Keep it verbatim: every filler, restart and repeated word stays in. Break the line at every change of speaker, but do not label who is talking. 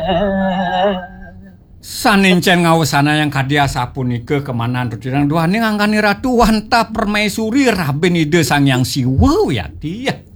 Sanincen ngawesana yang kadia sapunika kemana rudirang duane ngangkani ratu wanta permaisuri Rabin Ide Sang Yang Siwa ya dia.